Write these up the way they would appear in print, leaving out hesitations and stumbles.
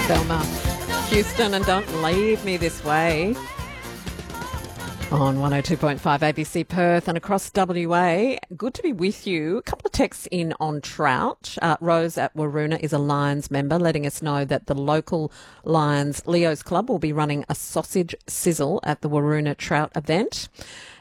Thelma Houston and Don't Leave Me This Way on 102.5 ABC Perth and across WA. Good to be with you. A couple of texts in on trout. Rose at Waroona is a Lions member, letting us know that the local Lions Leo's Club will be running a sausage sizzle at the Waroona Trout event.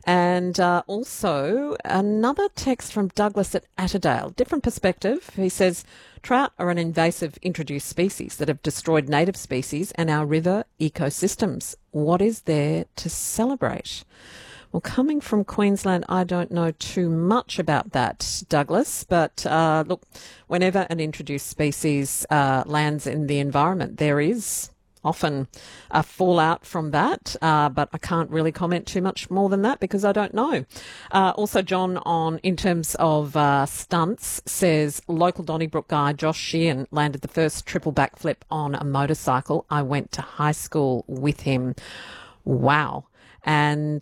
And also another text from Douglas at Attadale. Different perspective. He says, trout are an invasive introduced species that have destroyed native species and our river ecosystems. What is there to celebrate? Well, coming from Queensland, I don't know too much about that, Douglas. But look, whenever an introduced species lands in the environment, there is often a fallout from that, but I can't really comment too much more than that because I don't know. Also, John, in terms of stunts, says local Donnybrook guy Josh Sheehan landed the first triple backflip on a motorcycle. I went to high school with him. Wow. And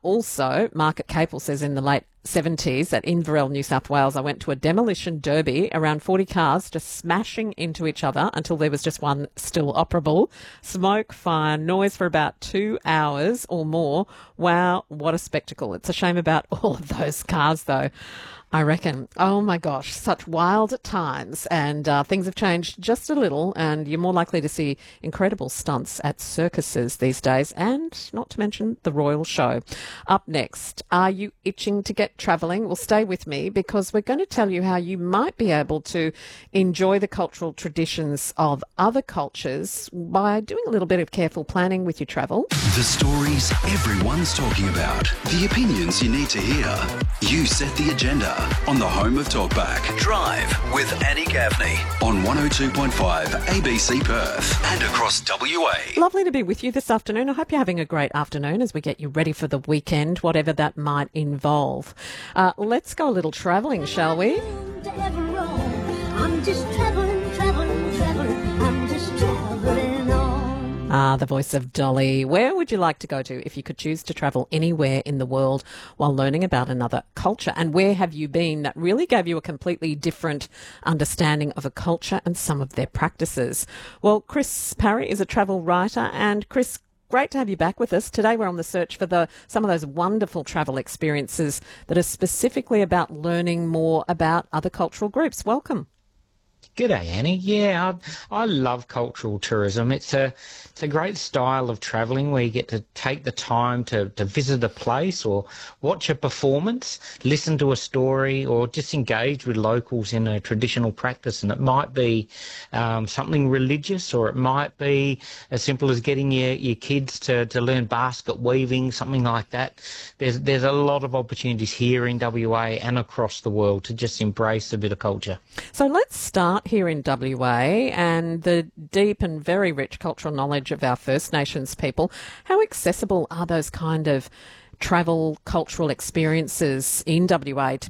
also, Mark at Capel says in the late 70s at Inverell, New South Wales, I went to a demolition derby, around 40 cars just smashing into each other until there was just one still operable. Smoke, fire, noise for about 2 hours or more. Wow, what a spectacle. It's a shame about all of those cars, though, I reckon. Oh, my gosh, such wild times. And things have changed just a little, and you're more likely to see incredible stunts at circuses these days, and not to mention the Royal Show. Up next, are you itching to get travelling? Well, stay with me because we're going to tell you how you might be able to enjoy the cultural traditions of other cultures by doing a little bit of careful planning with your travel. The stories everyone's talking about. The opinions you need to hear. You set the agenda on the home of Talkback. Drive with Annie Gaffney on 102.5 ABC Perth and across WA. Lovely to be with you this afternoon. I hope you're having a great afternoon as we get you ready for the weekend, whatever that might involve. Let's go a little travelling, shall we? I'm just travelling. I'm just travelling on. The voice of Dolly. Where would you like to go to if you could choose to travel anywhere in the world while learning about another culture? And where have you been that really gave you a completely different understanding of a culture and some of their practices? Well, Chris Parry is a travel writer. And Chris, great to have you back with us. Today we're on the search for some of those wonderful travel experiences that are specifically about learning more about other cultural groups. Welcome. G'day, Annie. Yeah, I love cultural tourism. It's a great style of travelling where you get to take the time to visit a place or watch a performance, listen to a story, or just engage with locals in a traditional practice. And it might be something religious, or it might be as simple as getting your kids to learn basket weaving, something like that. There's a lot of opportunities here in WA and across the world to just embrace a bit of culture. So let's start here in WA and the deep and very rich cultural knowledge of our First Nations people. How accessible are those kind of travel cultural experiences in WA to